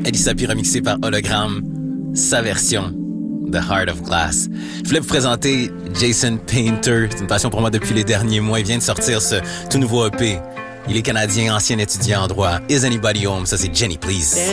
Elissa puis remixé par Hologram, sa version The Heart of Glass. Je voulais vous présenter Jason Painter. C'est une passion pour moi depuis les derniers mois. Il vient de sortir ce tout nouveau EP. Il est canadien, ancien étudiant en droit. Is Anybody Home? Ça, c'est Jenny Please.